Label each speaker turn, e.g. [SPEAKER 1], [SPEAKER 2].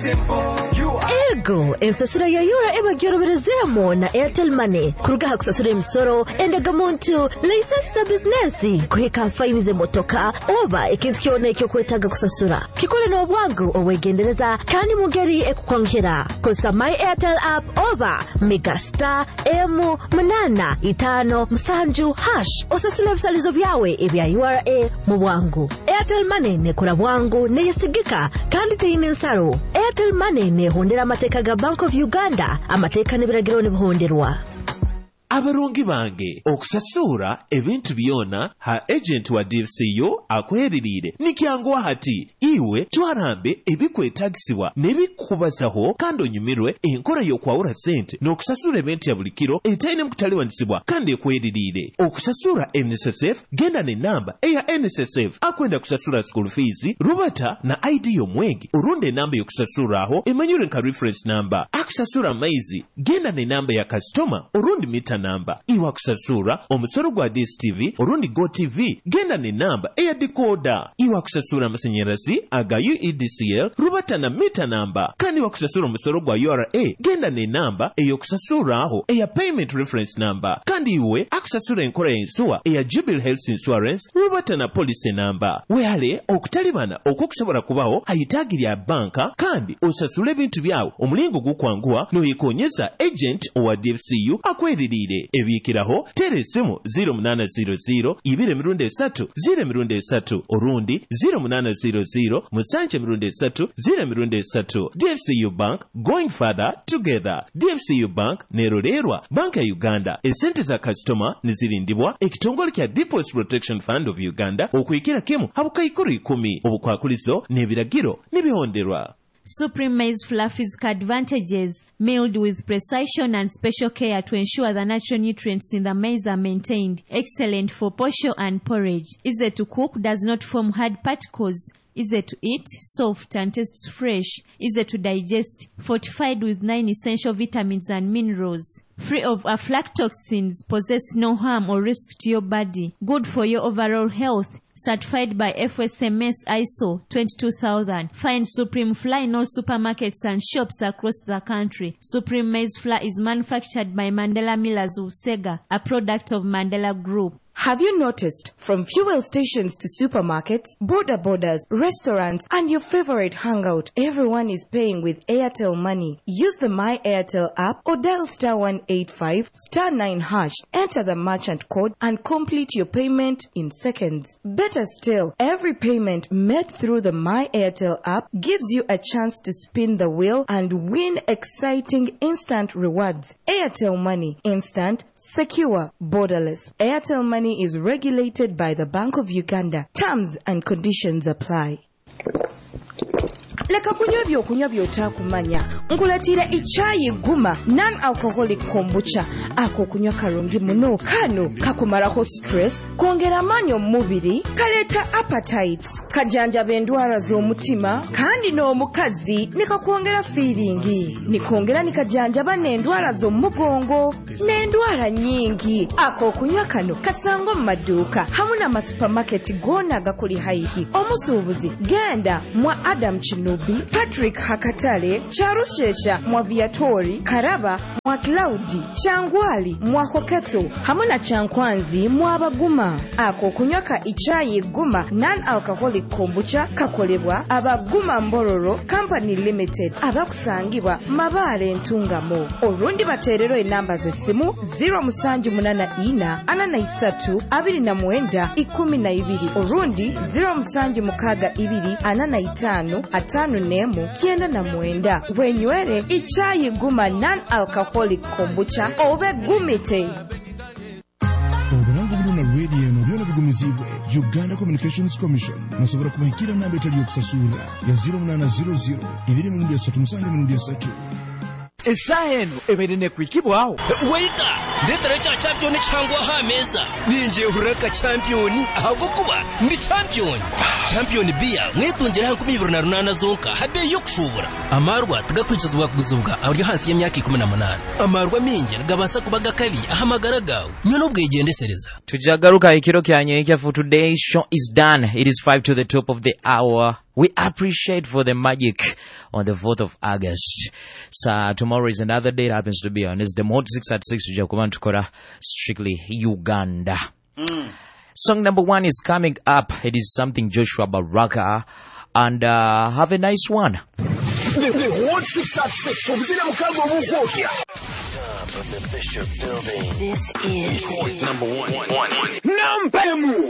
[SPEAKER 1] Ego ensasira ya yura eba gyoroberezemo na Airtel Money kurugaha kusasura emisoro endagamuntu license business kuhika faini ze motoka oba ikintu kyone cyo kwetaga kusasura kikole no bwangu owegendereza kandi mugeri ekukwankira kosa my Airtel app oba megastar M855 osasula ebisalizo byawe ebya URA mu bwangu. Airtel Money ne kora bwangu ne yesigika kandi teyine nsaro. Airtel Money ne hondera amateka ga Bank of Uganda amateka n'ebiragiro n'ibihonderwa.
[SPEAKER 2] Abarongi bange okusasura ebintu byona ha agent wa DFCU akweririre nikyango hati iwe twarambe ebikwetagisibwa nebikubazaho kandi onyumirwe enkora yokwawura sente n'okusasura ebintu ya bulikiro etaine mukutaliwanisibwa kandi ekweririre okusasura NSSF genda ne namba eya NSSF akwenda kusasura school fees rubata na ID y'omwegi orunde namba yokusasuraho emanyure nka reference number akusasura maizi genda ne namba ya customer orundi mita namba iwa kusasura omusoro gwa DSTV orundi Go TV genda ne namba eya decoder iwa kusasura amashanyarazi aga UEDCL rubata na mita namba kandi iwa kusasura omusoro gwa URA genda ne namba eyo kusasuraho eya payment reference number kandi iwe akusasura enkora y'ensuwa eya Jubilee Health Insurance rubata na policy number wehale okutalibana okukusobola kubaho hayitagirya banka kandi osasule ebintu byawo omulingo gukwanguwa noyekonyeza agent owa DFCU akweririre ebikiraho teresimu 0800 233 orundi 0800 3 DFCU Bank, going further together. DFCU Bank nerorerwa Bank ya Uganda esente za customer nizirindibwa ekitongole kya Deposit Protection Fund of Uganda okwikira kemu habukayikuru 10 obukwakulizo n'ebiragiro n'ebihonderwa.
[SPEAKER 3] Supreme Maize Flour physical advantages, milled with precision and special care to ensure the natural nutrients in the maize are maintained. Excellent for posho and porridge. Easy to cook, does not form hard particles. Easy to eat, soft and tastes fresh. Easy to digest, fortified with 9 essential vitamins and minerals. Free of aflatoxins, possess no harm or risk to your body. Good for your overall health. Certified by FSMS ISO 22000. Find Supreme Flour in all supermarkets and shops across the country. Supreme Maize Flour is manufactured by Mandela Millers of Sega, a product of Mandela Group.
[SPEAKER 4] Have you noticed, from fuel stations to supermarkets, border borders, restaurants, and your favorite hangout, everyone is paying with Airtel Money. Use the My Airtel app or dial *185 *9#. Enter the merchant code and complete your payment in seconds. Better still, every payment made through the My Airtel app gives you a chance to spin the wheel and win exciting instant rewards. Airtel Money, instant, secure, borderless. Airtel Money is regulated by the Bank of Uganda. Terms and conditions apply. Leka kunywa byotakumanya nkulatira ichayi guma non-alcoholic kombucha ako kunywa karungi muno kano kakumaraho stress kongera manyo mubiri kaleta appetite kajanja bendwara z'omutima kandi n'omukazi nikakwongera feeling nikongera nikajanja banendwara z'omugongo n'endwara nyingi ako kunywa kano kasango mu maduka hamuna ma supermarket gona gakuli haihi omusubuzi genda mwa Adam Chino Patrick Hakatale, Charushesha, mwa Viatori, Karaba, mwa Claudi, Changwali, mwa Hoketo, hamuna Chankwanzi, mwa Baguma. Ako kunywaka ichayi guma non-alcoholic kombucha kakolebwa Abaguma Mbororo Company Limited. Abakusangibwa Mabale Ntungamo. Orundi baterero enamba zesimu 074 483 29 Orundi 072 485 nemu kienda na mwenda wenywere ichayi guma non-alcoholic kombucha obe gumite.
[SPEAKER 5] Oburangu buluna radio no byona bigumizibwe Uganda Communications Commission nasobora kubahikira namba etali yokusasula ya 0800 237 3.
[SPEAKER 6] Esaheno eberene kwikibwaho. Waita! ndetera cha champion cyangwa hameza ninjiye huraka champion ahubwo kuba ndi champion beer mwitungera 2028 zonka habe yo kushobora amarwa tugakwicizwa kuzubwa aburyo hasi y'imyaka 18 amarwa mingi gabasa kubaga kali ahamagara gawe nyo bwegendesereza
[SPEAKER 7] tujagaruka ikiro kyanye for today's show is done. It is 5 to the top of the hour. We appreciate for the magic on the 4th of August. So tomorrow is another day. It happens to be on. It's the Mod 6 at 6 Jakuman Tukora, strictly Uganda. Song number 1 is coming up. It is something Joshua Baraka. And have a nice one.
[SPEAKER 8] The Mod 6 at 6 of the Bishop Building.
[SPEAKER 9] This is
[SPEAKER 8] number one.